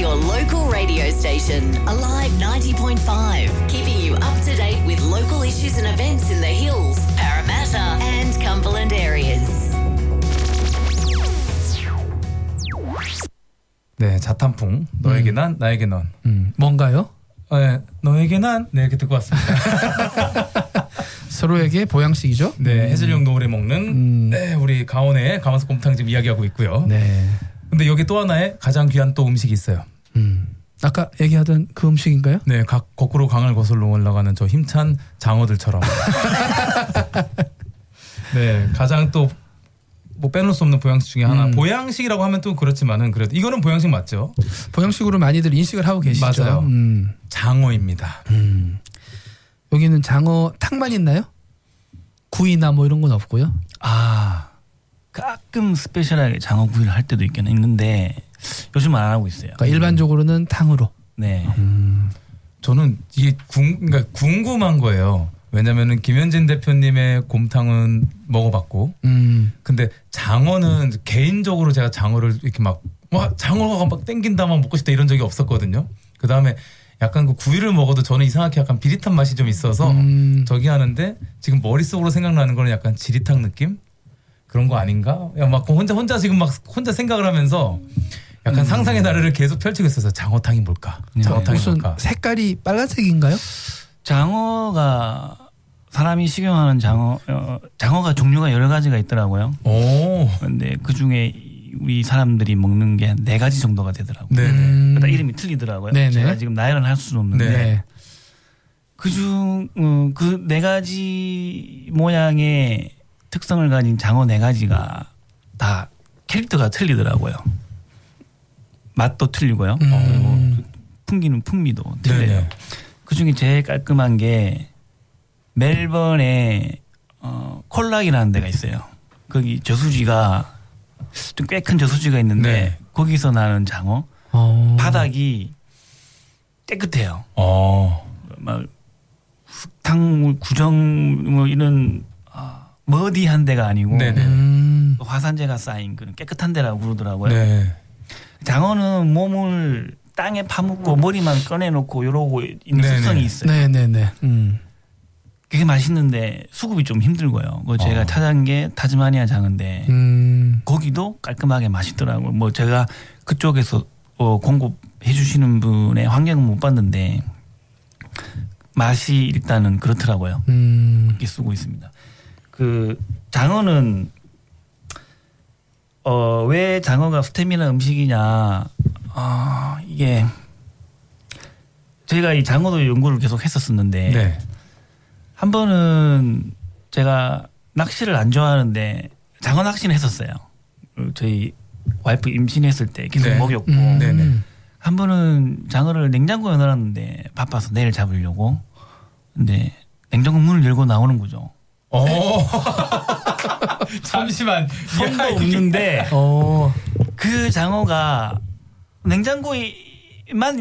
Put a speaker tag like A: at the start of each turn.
A: your local radio station, Alive 90.5, keeping you up to date with local issues and events in the Hills, Parramatta and Cumberland areas.
B: 네, 자탄풍. 너에게 난, 나에게 넌.
C: 뭔가요?
B: 네, 너에게 난, 네, 이렇게 듣고 왔습니다.
C: 서로에게 보양식이죠?
B: 네, 해질녘 노을에 먹는 네, 우리 강원의 가마솥 곰탕집 이야기하고 있고요.
C: 네.
B: 근데 여기 또 하나의 가장 귀한 또 음식이 있어요.
C: 아까 얘기하던 그 음식인가요?
B: 네, 거꾸로 강을 거슬러 올라가는 저 힘찬 장어들처럼. 네, 가장 또 뭐 빼놓을 수 없는 보양식 중에 하나. 보양식이라고 하면 또 그렇지만은 그래도 이거는 보양식 맞죠?
C: 보양식으로 많이들 인식을 하고 계시죠.
B: 맞아요. 장어입니다.
C: 여기는 장어탕만 있나요? 구이나 뭐 이런 건 없고요.
D: 아, 가끔 스페셜하게 장어구이를 할 때도 있긴 있는데 요즘 안 하고 있어요.
C: 그러니까 일반적으로는 탕으로.
D: 네.
B: 저는 이게 그러니까 궁금한 거예요. 왜냐면은 김현진 대표님의 곰탕은 먹어봤고, 근데 장어는 개인적으로 제가 장어를 이렇게 막 와 장어가 막 땡긴다 막 먹고 싶다 이런 적이 없었거든요. 그 다음에 약간 그 구이를 먹어도 저는 이상하게 약간 비릿한 맛이 좀 있어서 저기 하는데 지금 머릿속으로 생각나는 거는 약간 지리탕 느낌 그런 거 아닌가? 막 혼자 지금 막 혼자 생각을 하면서 약간 상상의 나래를 계속 펼치고 있어서 장어탕이 뭘까? 장어탕이
C: 무슨
B: 뭘까?
C: 색깔이 빨간색인가요?
D: 장어가 사람이 식용하는 장어가 종류가 여러 가지가 있더라고요.
B: 오.
D: 근데 그 중에 우리 사람들이 먹는 게 한 4가지 정도가 되더라고요.
B: 네네.
D: 그러다 이름이 틀리더라고요.
C: 네네.
D: 제가 지금 나열은 할 수는 없는데
C: 네.
D: 그중 그 4가지 모양의 특성을 가진 장어 4가지가 다 캐릭터가 틀리더라고요. 맛도 틀리고요. 그리고 풍기는 풍미도 틀려요.
B: 네네.
D: 그 중에 제일 깔끔한 게 멜번에 콜락이라는 데가 있어요. 거기 저수지가 좀 꽤 큰 저수지가 있는데
B: 네.
D: 거기서 나는 장어 바닥이 깨끗해요. 막 흙탕물 구정 뭐 이런 머디한 데가 아니고 화산재가 쌓인 그런 깨끗한 데라고 그러더라고요.
B: 네.
D: 장어는 몸을 땅에 파묻고 머리만 꺼내놓고 이러고 있는 습성이 있어요.
C: 네네네.
D: 그게 맛있는데 수급이 좀 힘들고요. 제가 찾은 게 타즈마니아 장어인데 고기도 깔끔하게 맛있더라고요. 뭐 제가 그쪽에서 공급해 주시는 분의 환경은 못 봤는데 맛이 일단은 그렇더라고요. 그렇게 쓰고 있습니다. 그 장어는 왜 장어가 스테미나 음식이냐? 이게 저희가 이 장어도 연구를 계속 했었었는데
B: 네.
D: 한 번은 제가 낚시를 안 좋아하는데 장어 낚시는 했었어요. 저희 와이프 임신했을 때 계속
B: 네.
D: 먹였고 한 번은 장어를 냉장고에 넣어놨는데 바빠서 내일 잡으려고 근데 냉장고 문을 열고 나오는 거죠.
B: 잠시만.
D: 손도 없는데 그 장어가 냉장고에만